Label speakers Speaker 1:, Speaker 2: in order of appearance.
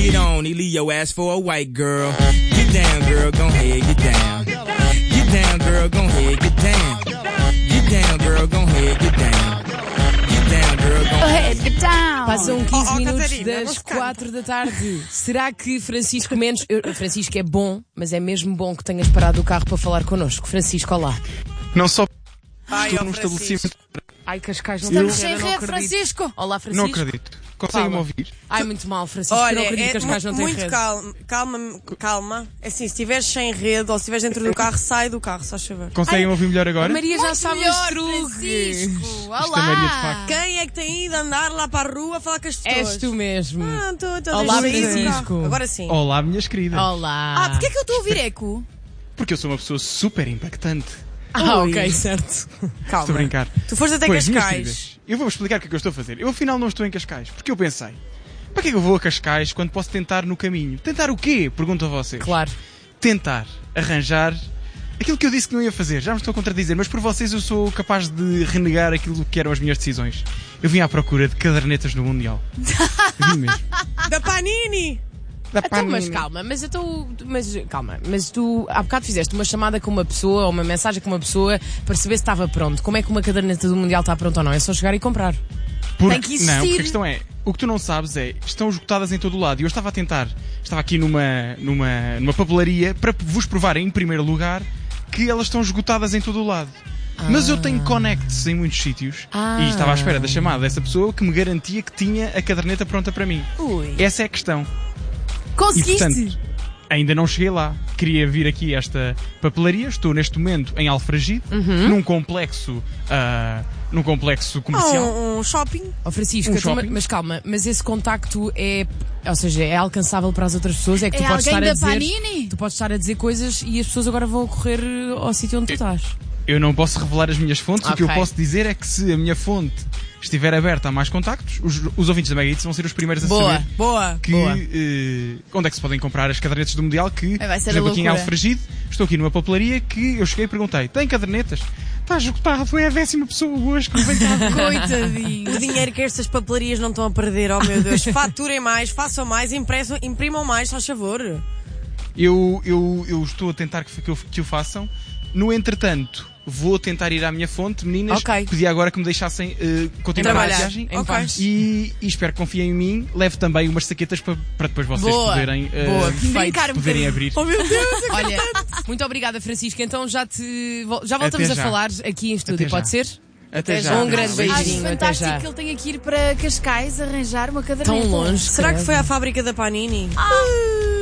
Speaker 1: get on, he leave your ass for a white girl. Get down, girl, gon' ahead, get down. Get down, girl, gon' ahead, get down. Get down, girl, gon' ahead, get down. Get down, girl, gon' ahead, get down.
Speaker 2: Passam 15 minutos
Speaker 3: Catarina,
Speaker 2: das 4 da tarde. Será que Francisco Mendes... Francisco é bom, mas é mesmo bom que tenhas parado o carro para falar connosco. Francisco, olá.
Speaker 4: Não só
Speaker 3: Ai,
Speaker 4: estou
Speaker 3: ó,
Speaker 4: num
Speaker 3: Francisco.
Speaker 4: estabelecimento.
Speaker 2: Ai, Cascais, não
Speaker 5: Estamos
Speaker 2: tem
Speaker 5: sem
Speaker 2: rede, não
Speaker 5: rede,
Speaker 2: acredito.
Speaker 5: Francisco.
Speaker 2: Olá, Francisco.
Speaker 4: Não acredito. Conseguem-me
Speaker 2: Fala.
Speaker 4: ouvir?
Speaker 2: Ai, muito mal, Francisco. Eu
Speaker 3: Olha,
Speaker 2: não acredito que Cascais não tem
Speaker 3: muito
Speaker 2: rede.
Speaker 3: calma. É assim, se estiveres sem rede ou se estiveres dentro do carro, sai do carro, só chover.
Speaker 4: Conseguem ouvir melhor agora?
Speaker 2: A Maria já
Speaker 5: Muito
Speaker 2: sabe
Speaker 5: melhor,
Speaker 2: os truques.
Speaker 5: Francisco.
Speaker 4: Isto é Maria, de
Speaker 5: Olá.
Speaker 4: facto.
Speaker 3: Quem é que tem ido andar lá para a rua a falar com as pessoas?
Speaker 2: És tu mesmo.
Speaker 3: Olá,
Speaker 2: Olá, Francisco.
Speaker 3: Agora sim.
Speaker 4: Olá, minhas queridas.
Speaker 2: Olá.
Speaker 5: Porquê é que eu estou a ouvir eco?
Speaker 4: Porque eu sou uma pessoa super impactante.
Speaker 3: Ui.
Speaker 2: Ok, certo.
Speaker 3: Calma.
Speaker 4: Estou a brincar.
Speaker 3: Tu foste até
Speaker 4: Pois, minhas
Speaker 3: Cascais.
Speaker 4: queridas, eu vou-vos explicar o que é que eu estou a fazer. Eu afinal não estou em Cascais, porque eu pensei, para que é que eu vou a Cascais quando posso tentar no caminho? Tentar o quê? Pergunto a vocês.
Speaker 2: Claro.
Speaker 4: Tentar arranjar aquilo que eu disse que não ia fazer. Já me estou a contradizer, mas por vocês eu sou capaz de renegar aquilo que eram as minhas decisões. Eu vim à procura de cadernetas no Mundial. Vim mesmo.
Speaker 3: Da Panini!
Speaker 4: Da
Speaker 2: Então, mas
Speaker 4: Panini.
Speaker 2: calma, mas tu há bocado fizeste uma chamada com uma pessoa ou uma mensagem com uma pessoa para saber se estava pronto. Como é que uma caderneta do Mundial está pronta ou não? É só chegar e comprar.
Speaker 5: Tem que existir.
Speaker 4: Não, porque a questão é, o que tu não sabes é, estão esgotadas em todo o lado. E eu estava a tentar, estava aqui numa papelaria para vos provar em primeiro lugar que elas estão esgotadas em todo o lado. Mas eu tenho connects em muitos sítios e estava à espera da chamada dessa pessoa que me garantia que tinha a caderneta pronta para mim.
Speaker 5: Ui.
Speaker 4: Essa é a questão. E
Speaker 5: Conseguiste?
Speaker 4: portanto, ainda não cheguei lá. Queria vir aqui a esta papelaria. Estou neste momento em Alfragide, num complexo comercial.
Speaker 3: Um shopping.
Speaker 2: Ó Francisco,
Speaker 4: Um
Speaker 2: então,
Speaker 4: shopping.
Speaker 2: mas calma, mas esse contacto é, ou seja, é alcançável para as outras pessoas? É que tu
Speaker 5: É
Speaker 2: podes
Speaker 5: alguém
Speaker 2: estar a
Speaker 5: da
Speaker 2: dizer,
Speaker 5: Panini?
Speaker 2: tu podes estar a dizer coisas e as pessoas agora vão correr ao sítio onde tu estás.
Speaker 4: Eu não posso revelar as minhas fontes. O que eu
Speaker 2: Ok.
Speaker 4: posso dizer é que se a minha fonte estiver aberta a mais contactos, os ouvintes da Mega Hits vão ser os primeiros a saber
Speaker 3: Boa.
Speaker 4: que, onde é que se podem comprar as cadernetas do Mundial. Que,
Speaker 5: Vai ser
Speaker 4: por exemplo,
Speaker 5: a
Speaker 4: aqui em
Speaker 5: loucura.
Speaker 4: Alfragide, estou aqui numa papelaria que eu cheguei e perguntei: tem cadernetas? Está esgotado, foi a 10ª pessoa hoje que me vem cá.
Speaker 5: Coitadinho.
Speaker 3: O dinheiro que estas papelarias não estão a perder, oh meu Deus. Faturem mais, façam mais, imprimam mais, faz favor.
Speaker 4: Eu estou a tentar que o façam. No entretanto, vou tentar ir à minha fonte, meninas.
Speaker 2: Ok.
Speaker 4: Pedi agora que me deixassem continuar a
Speaker 3: Trabalhar.
Speaker 4: viagem.
Speaker 2: Em
Speaker 3: Ok.
Speaker 2: paz.
Speaker 4: E espero que confiem em mim. Levo também umas saquetas para depois vocês
Speaker 2: Boa,
Speaker 4: poderem,
Speaker 2: boa, perfeito.
Speaker 5: Brincar um
Speaker 4: poderem
Speaker 5: bocadinho.
Speaker 4: abrir.
Speaker 3: Oh meu Deus.
Speaker 2: Olha, muito obrigada, Francisco. Então já voltamos
Speaker 4: Até
Speaker 2: a
Speaker 4: já.
Speaker 2: falar aqui em estúdio,
Speaker 4: Até
Speaker 2: pode
Speaker 4: já.
Speaker 2: ser?
Speaker 4: Até
Speaker 3: já.
Speaker 4: já.
Speaker 2: Um grande
Speaker 5: Acho
Speaker 2: beijinho, até
Speaker 5: fantástico
Speaker 2: já.
Speaker 5: que ele tenha que ir para Cascais arranjar uma caderneta.
Speaker 2: Tão longe.
Speaker 3: Será que
Speaker 2: credo.
Speaker 3: foi à fábrica da Panini?
Speaker 5: Ah,